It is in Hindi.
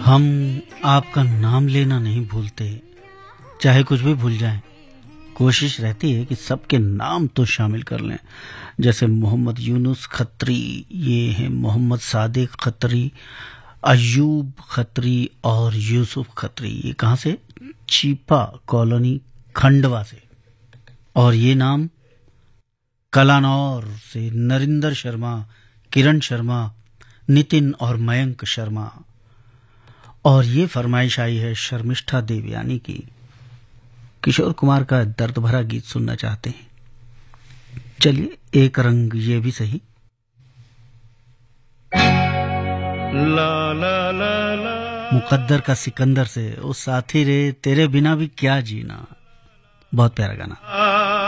हम आपका नाम लेना नहीं भूलते, चाहे कुछ भी भूल जाएं। कोशिश रहती है कि सबके नाम तो शामिल कर लें, जैसे मोहम्मद यूनुस खत्री, ये हैं मोहम्मद सादिक खत्री, अयूब खत्री और यूसुफ खत्री। ये कहाँ से? चीपा कॉलोनी, खंडवा से। और ये नाम कलानौर से नरिंदर शर्मा, किरण शर्मा, नितिन और मयंक शर्मा। और ये फरमाइश आई है शर्मिष्ठा देवयानी की। किशोर कुमार का दर्द भरा गीत सुनना चाहते हैं। चलिए एक रंग ये भी सही। ला ला ला ला मुकद्दर का सिकंदर से, ओ साथी रे तेरे बिना भी क्या जीना। बहुत प्यारा गाना।